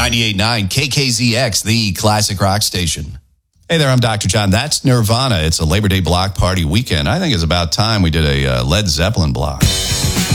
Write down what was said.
98.9 KKZX, the classic rock station. Hey there, I'm Dr. John. That's Nirvana. It's a Labor Day block party weekend. I think it's about time we did a Led Zeppelin block.